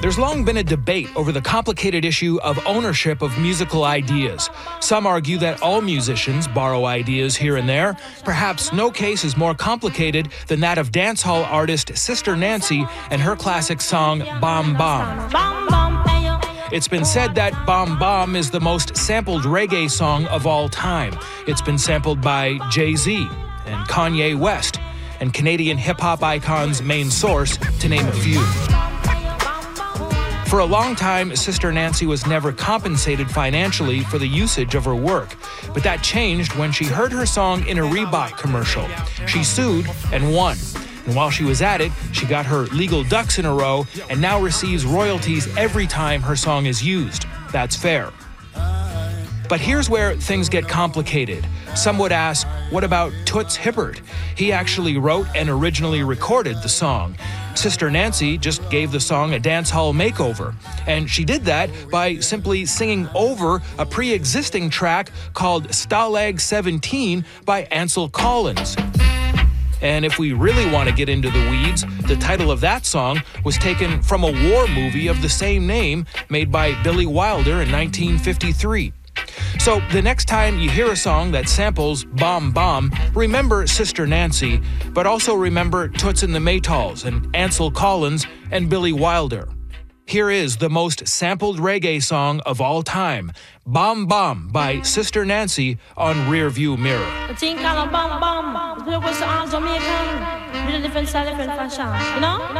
There's long been a debate over the complicated issue of ownership of musical ideas. Some argue that all musicians borrow ideas here and there. Perhaps no case is more complicated than that of dancehall artist Sister Nancy and her classic song, Bom Bom. It's been said that Bom Bom is the most sampled reggae song of all time. It's been sampled by Jay-Z and Kanye West and Canadian hip-hop icons Main Source, to name a few. For a long time, Sister Nancy was never compensated financially for the usage of her work. But that changed when she heard her song in a Reebok commercial. She sued and won. And while she was at it, she got her legal ducks in a row and now receives royalties every time her song is used. That's fair. But here's where things get complicated. Some would ask, what about Toots Hibbert? He actually wrote and originally recorded the song. Sister Nancy just gave the song a dancehall makeover. And she did that by simply singing over a pre-existing track called Stalag 17 by Ansel Collins. And if we really want to get into the weeds, the title of that song was taken from a war movie of the same name made by Billy Wilder in 1953. So the next time you hear a song that samples Bom Bom, remember Sister Nancy, but also remember Toots and the Maytals and Ansel Collins and Billy Wilder. Here is the most sampled reggae song of all time, Bom Bom by Sister Nancy on Rearview Mirror. The thing called a Bom Bom, it was all Jamaican, with a different style, different fashion, you know?